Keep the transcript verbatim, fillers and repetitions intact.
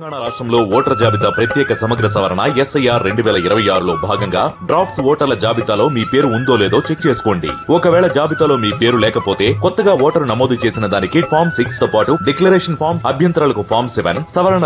తెలంగాణ రాష్ట్రంలో ఓటర్ల జాబితా ప్రత్యేక సమగ్ర సవరణ ఎస్ఐఆర్ రెండు వేల ఇరవై ఆరులో భాగంగా డ్రాఫ్ట్స్ ఓటర్ల జాబితాలో మీ పేరు ఉందో లేదో చెక్ చేసుకోండి. ఒకవేళ జాబితాలో మీ పేరు లేకపోతే కొత్తగా ఓటరు నమోదు చేసిన దానికి ఫామ్ సిక్స్ తో పాటు డిక్లరేషన్ ఫామ్, అభ్యంతరాలకు ఫామ్ సెవెన్, సవరణ